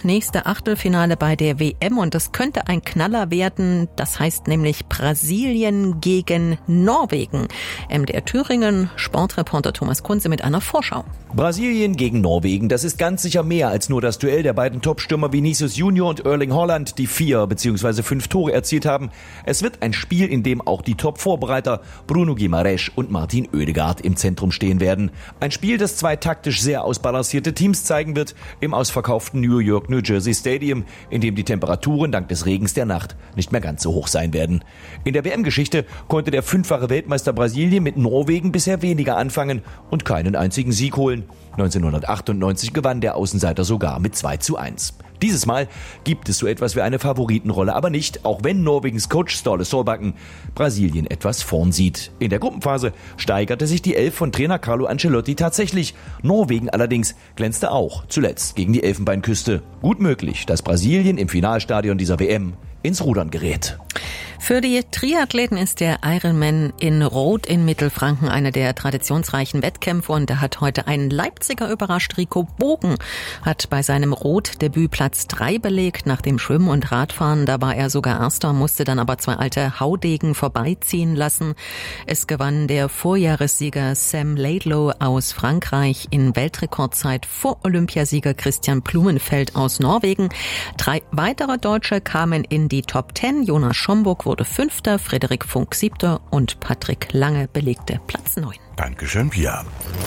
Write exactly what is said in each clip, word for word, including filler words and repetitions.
nächste Achtelfinale bei der W M und das könnte ein Knaller werden. Das heißt nämlich Brasilien gegen Norwegen. M D R Thüringen, Sportreporter Thomas Kunze mit einer Vorschau. Brasilien gegen Norwegen, das ist ganz sicher mehr als nur das Duell der beiden Topstürmer Vinicius Junior und Erling Haaland, die vier bzw. fünf Tore erzielt haben. Es wird ein Spiel, in dem auch die Top-Vorbereiter Bruno Guimaraes und Martin Oedegaard im Zentrum stehen werden. Ein Spiel, das zwei taktisch sehr ausbalancierte Teams zeigen wird im ausverkauften New York New Jersey Stadium, in dem die Temperaturen dank des Regens der Nacht nicht mehr ganz so hoch sein werden. In der W M-Geschichte konnte der fünffache Weltmeister Brasilien mit Norwegen bisher weniger anfangen und keinen einzigen Sieg holen. neunzehnhundertachtundneunzig gewann der Außenseiter sogar mit zwei zu eins. Dieses Mal gibt es so etwas wie eine Favoritenrolle, aber nicht, auch wenn Norwegens Coach Ståle Solbakken Brasilien etwas vorn sieht. In der Gruppenphase steigerte sich die Elf von Trainer Carlo Ancelotti tatsächlich. Norwegen allerdings glänzte auch zuletzt gegen die Elfenbeinküste. Gut möglich, dass Brasilien im Finalstadion dieser W M ins Rudern gerät. Für die Triathleten ist der Ironman in Roth in Mittelfranken einer der traditionsreichen Wettkämpfe und da hat heute ein Leipziger überrascht. Rico Bogen hat bei seinem Roth-Debüt Platz drei belegt. Nach dem Schwimmen und Radfahren, da war er sogar Erster, musste dann aber zwei alte Haudegen vorbeiziehen lassen. Es gewann der Vorjahressieger Sam Laidlow aus Frankreich in Weltrekordzeit vor Olympiasieger Christian Blumenfeld aus Norwegen. Drei weitere Deutsche kamen in die Top Ten. Jonas Schomburg wurde Fünfter, Frederik Funk Siebter und Patrick Lange belegte Platz neun. Dankeschön, Pia.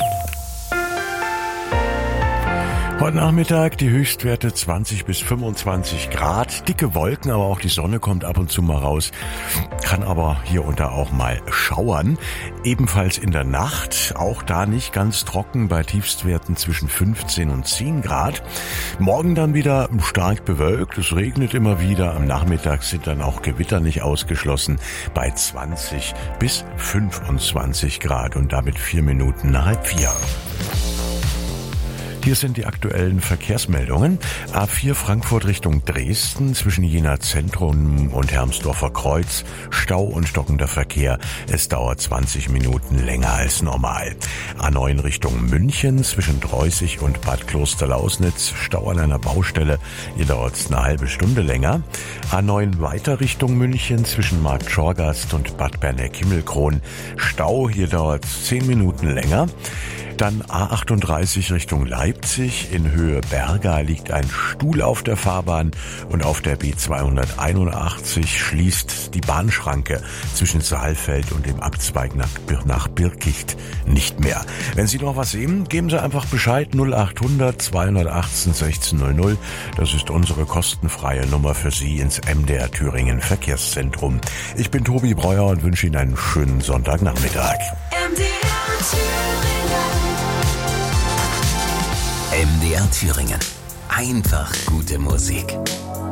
Heute Nachmittag die Höchstwerte zwanzig bis fünfundzwanzig Grad, dicke Wolken, aber auch die Sonne kommt ab und zu mal raus, kann aber hier und da auch mal schauern. Ebenfalls in der Nacht, auch da nicht ganz trocken, bei Tiefstwerten zwischen fünfzehn und zehn Grad. Morgen dann wieder stark bewölkt, es regnet immer wieder, am Nachmittag sind dann auch Gewitter nicht ausgeschlossen, bei zwanzig bis fünfundzwanzig Grad und damit vier Minuten nach halb vier. Hier sind die aktuellen Verkehrsmeldungen. A vier Frankfurt Richtung Dresden zwischen Jena Zentrum und Hermsdorfer Kreuz. Stau und stockender Verkehr. Es dauert zwanzig Minuten länger als normal. A neun Richtung München zwischen Dreußig und Bad Klosterlausnitz. Stau an einer Baustelle. Hier dauert es eine halbe Stunde länger. A neun weiter Richtung München zwischen Markt Schorgast und Bad Berneck-Himmelkron. Stau. Hier dauert es zehn Minuten länger. Dann A achtunddreißig Richtung Leipzig. In Höhe Berga liegt ein Stuhl auf der Fahrbahn und auf der B zweihunderteinundachtzig schließt die Bahnschranke zwischen Saalfeld und dem Abzweig nach, nach Birkicht nicht mehr. Wenn Sie noch was sehen, geben Sie einfach Bescheid. null achthundert zweihundertachtzehn sechzehn null null. Das ist unsere kostenfreie Nummer für Sie ins M D R Thüringen Verkehrszentrum. Ich bin Tobi Breuer und wünsche Ihnen einen schönen Sonntagnachmittag. M D R Thüringen. M D R Thüringen. Einfach gute Musik.